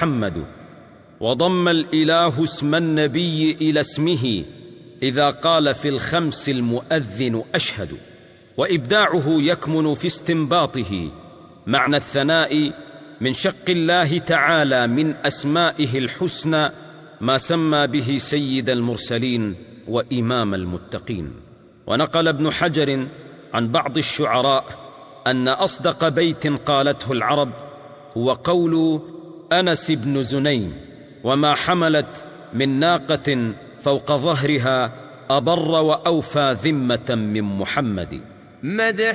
محمد، وضم الإله اسم النبي إلى اسمه إذا قال في الخمس المؤذن أشهد. وإبداعه يكمن في استنباطه معنى الثناء من شق الله تعالى من أسمائه الحسنى ما سمى به سيد المرسلين وإمام المتقين. ونقل ابن حجر عن بعض الشعراء أن أصدق بيت قالته العرب هو قول أنس بن زنيم: وما حملت من ناقة فوق ظهرها أبر وأوفى ذمة من محمد.